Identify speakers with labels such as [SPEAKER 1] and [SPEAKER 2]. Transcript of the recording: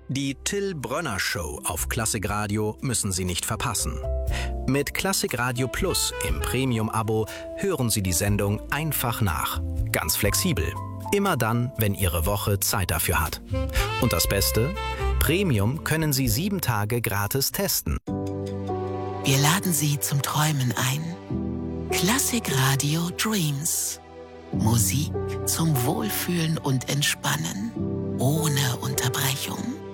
[SPEAKER 1] Die Till Brönner Show auf Klassik Radio müssen Sie nicht verpassen. Mit Klassik Radio Plus im Premium-Abo hören Sie die Sendung einfach nach. Ganz flexibel. Immer dann, wenn Ihre Woche Zeit dafür hat. Und das Beste? Premium können Sie 7 Tage gratis testen.
[SPEAKER 2] Wir laden Sie zum Träumen ein. Klassik Radio Dreams. Musik zum Wohlfühlen und Entspannen. Ohne Unterbrechung.